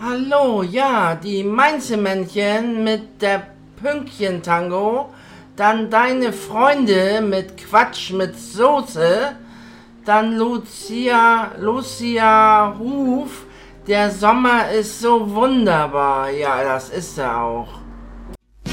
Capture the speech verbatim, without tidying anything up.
Hallo, ja, die Mainzelmännchen mit der Pünktchen-Tango, dann deine Freunde mit Quatsch mit Soße, dann Lucia, Lucia Ruf, der Sommer ist so wunderbar. Ja, das ist er auch.